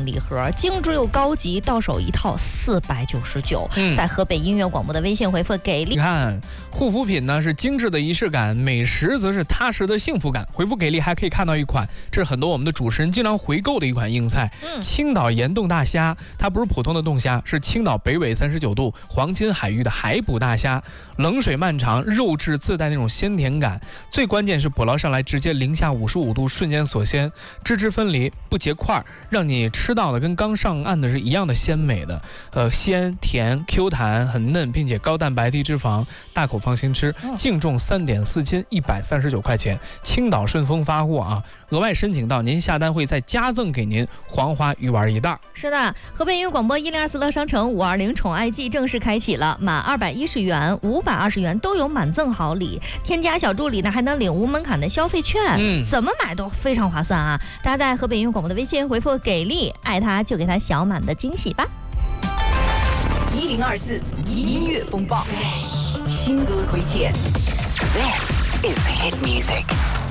赠礼盒，精致又高级，到手一套499。在河北音乐广播的微信回复给力。 你看，护肤品呢是精致的仪式感，美食则是踏实的幸福感。回复给力还可以看到一款，这是很多我们的主持人经常回购的一款硬菜，青岛盐冻大虾。它不是普通的冻虾，是青岛北纬39度黄金海域的海捕大虾，冷水漫长，肉质自带那种鲜甜感。最关键是捕捞上来直接零下55度，瞬间锁鲜，汁汁分离，不结块，让你吃到的跟刚上岸的是一样的鲜美的。鲜甜 Q 弹，很嫩，并且高蛋白低脂肪，大口放心吃。净重3.4斤，139块钱。青岛顺丰发货啊，额外申请到您下单会再加赠给您黄花鱼丸1袋。 是的，河北音乐广播1024乐商城520宠爱季正式开启了，满210元、520元都有满赠好礼，添加小助理呢还能领无门槛的消费券，怎么买都非常划算啊！大家在河北音乐广播的微信回复给力，爱他就给他小满的惊喜吧。 1024音乐风暴新歌推荐 ，This is hit music。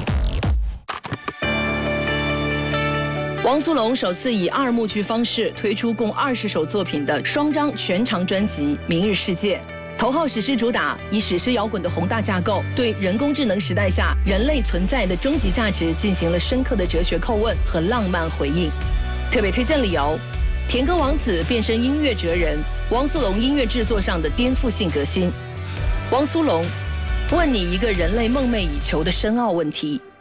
王苏泷首次以2幕剧方式推出共20首作品的双张全长专辑《明日世界》。头号史诗主打，以史诗摇滚的宏大架构，对人工智能时代下人类存在的终极价值进行了深刻的哲学叩问和浪漫回应。特别推荐理由：甜歌王子变身音乐哲人，王苏泷音乐制作上的颠覆性革新。王苏泷问你一个人类梦寐以求的深奥问题：